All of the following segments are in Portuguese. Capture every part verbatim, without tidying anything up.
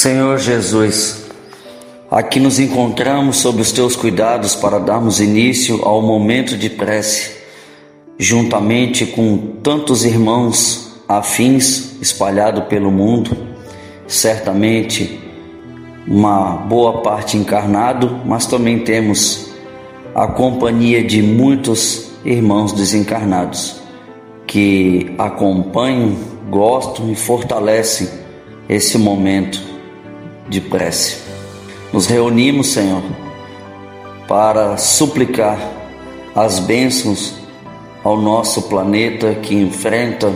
Senhor Jesus, aqui nos encontramos sob os teus cuidados para darmos início ao momento de prece, juntamente com tantos irmãos afins espalhados pelo mundo, certamente uma boa parte encarnado, mas também temos a companhia de muitos irmãos desencarnados que acompanham, gostam e fortalecem esse momento de prece. Nos reunimos, Senhor, para suplicar as bênçãos ao nosso planeta que enfrenta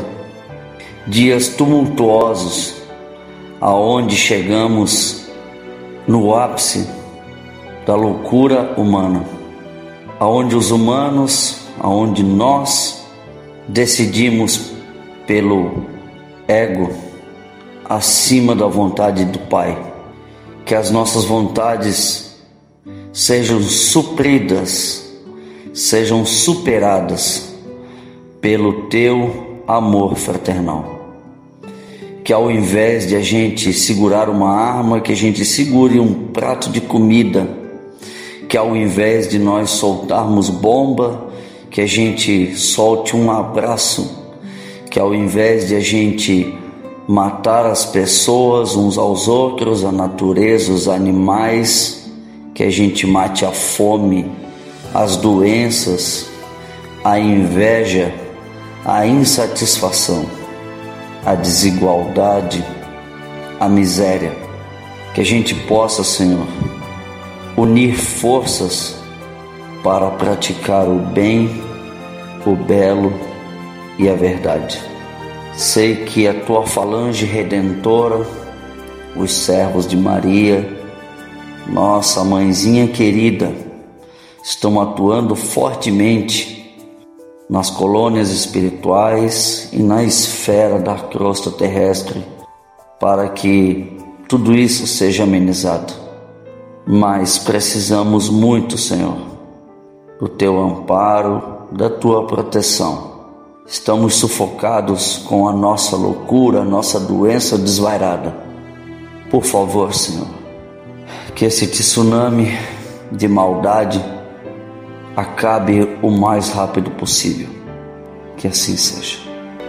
dias tumultuosos, aonde chegamos no ápice da loucura humana, aonde os humanos, aonde nós decidimos pelo ego acima da vontade do Pai. Que as nossas vontades sejam supridas, sejam superadas pelo teu amor fraternal. Que ao invés de a gente segurar uma arma, que a gente segure um prato de comida. Que ao invés de nós soltarmos bomba, que a gente solte um abraço. Que ao invés de a gente matar as pessoas uns aos outros, a natureza, os animais, que a gente mate a fome, as doenças, a inveja, a insatisfação, a desigualdade, a miséria. Que a gente possa, Senhor, unir forças para praticar o bem, o belo e a verdade. Sei que a tua falange redentora, os servos de Maria, nossa mãezinha querida, estão atuando fortemente nas colônias espirituais e na esfera da crosta terrestre para que tudo isso seja amenizado. Mas precisamos muito, Senhor, do teu amparo, da tua proteção. Estamos sufocados com a nossa loucura, a nossa doença desvairada. Por favor, Senhor, que esse tsunami de maldade acabe o mais rápido possível. Que assim seja.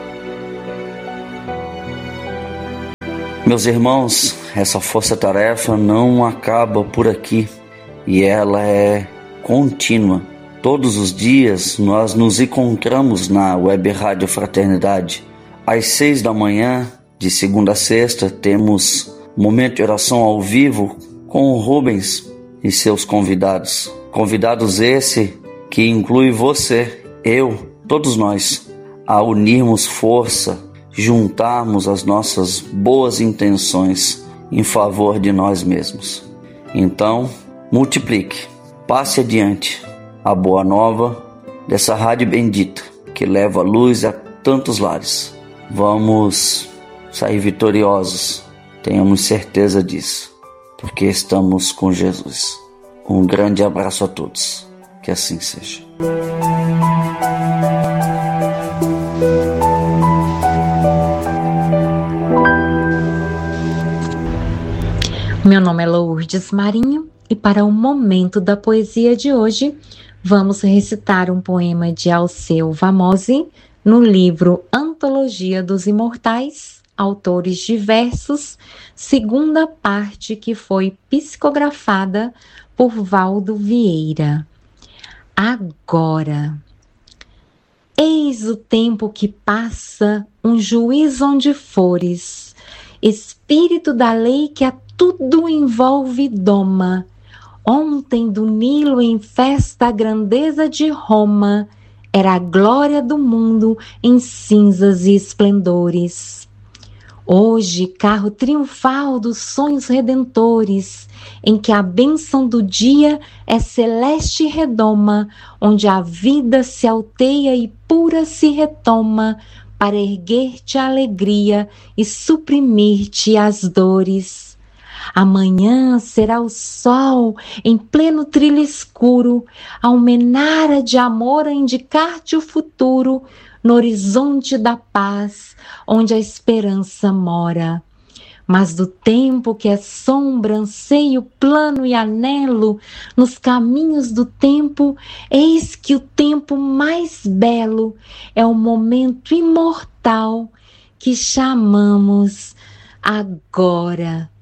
Meus irmãos, essa força-tarefa não acaba por aqui e ela é contínua. Todos os dias nós nos encontramos na Web Rádio Fraternidade. Às seis da manhã, de segunda a sexta, temos momento de oração ao vivo com o Rubens e seus convidados. Convidados esse que inclui você, eu, todos nós, a unirmos força, juntarmos as nossas boas intenções em favor de nós mesmos. Então, multiplique, passe adiante a boa nova dessa rádio bendita que leva a luz a tantos lares. Vamos sair vitoriosos, tenhamos certeza disso, porque estamos com Jesus. Um grande abraço a todos, que assim seja. Meu nome é Lourdes Marinho e para o momento da poesia de hoje, vamos recitar um poema de Alceu Vamosi no livro Antologia dos Imortais, Autores Diversos, segunda parte que foi psicografada por Valdo Vieira. Agora, eis o tempo que passa, um juiz onde fores, espírito da lei que a tudo envolve e doma. Ontem do Nilo em festa a grandeza de Roma, era a glória do mundo em cinzas e esplendores. Hoje, carro triunfal dos sonhos redentores, em que a bênção do dia é celeste e redoma, onde a vida se alteia e pura se retoma, para erguer-te a alegria e suprimir-te as dores. Amanhã será o sol em pleno trilho escuro, a almenara de amor a indicar-te o futuro, no horizonte da paz, onde a esperança mora. Mas do tempo que é sombra, anseio, plano e anelo, nos caminhos do tempo, eis que o tempo mais belo é o momento imortal que chamamos agora.